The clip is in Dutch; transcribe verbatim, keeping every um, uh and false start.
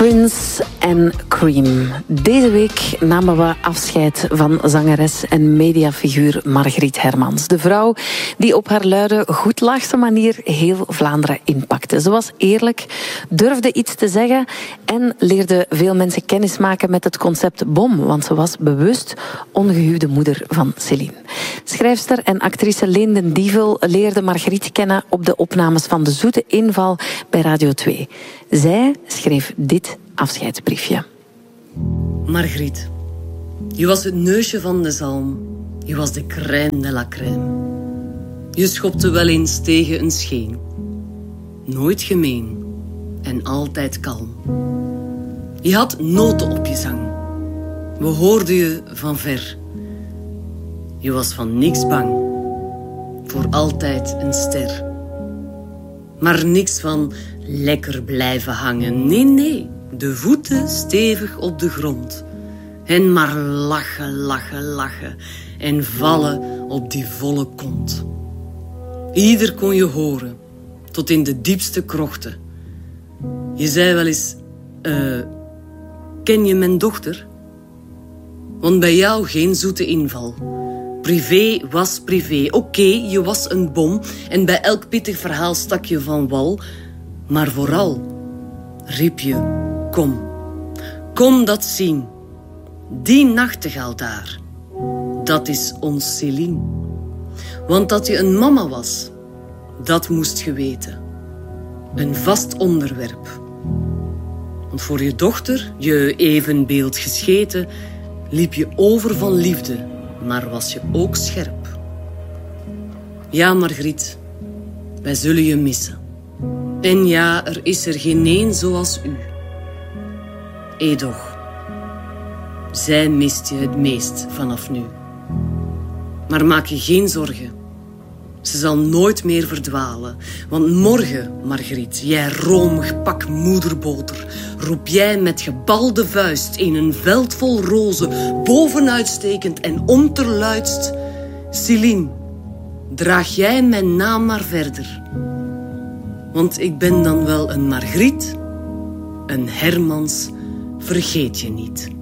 Prince en Cream. Deze week namen we afscheid van zangeres en mediafiguur Margriet Hermans. De vrouw die op haar luide, goedlaagse manier heel Vlaanderen inpakte. Ze was eerlijk, durfde iets te zeggen en leerde veel mensen kennis maken met het concept bom, want ze was bewust ongehuwde moeder van Céline. Schrijfster en actrice Leen den Dievel leerde Margriet kennen op de opnames van De Zoete Inval bij Radio twee. Zij schreef dit afscheidsbriefje. Margriet, je was het neusje van de zalm. Je was de crème de la crème. Je schopte wel eens tegen een scheen. Nooit gemeen en altijd kalm. Je had noten op je zang. We hoorden je van ver. Je was van niks bang. Voor altijd een ster. Maar niks van lekker blijven hangen. Nee, nee. De voeten stevig op de grond. En maar lachen, lachen, lachen. En vallen op die volle kont. Ieder kon je horen. Tot in de diepste krochten. Je zei wel eens... Uh, ken je mijn dochter? Want bij jou geen zoete inval. Privé was privé. Oké, okay, je was een bom. En bij elk pittig verhaal stak je van wal. Maar vooral riep je... Kom, kom dat zien. Die nachtegaal daar. Dat is ons Céline. Want dat je een mama was, dat moest je weten. Een vast onderwerp. Want voor je dochter, je evenbeeld gescheten, liep je over van liefde, maar was je ook scherp. Ja, Margriet, wij zullen je missen. En ja, er is er geen één zoals u. Edoch, zij mist je het meest vanaf nu. Maar maak je geen zorgen. Ze zal nooit meer verdwalen. Want morgen, Margriet, jij romig pak moederboter, roep jij met gebalde vuist in een veld vol rozen, bovenuitstekend en onterluidst: Céline, draag jij mijn naam maar verder. Want ik ben dan wel een Margriet, een Hermans, vergeet je niet.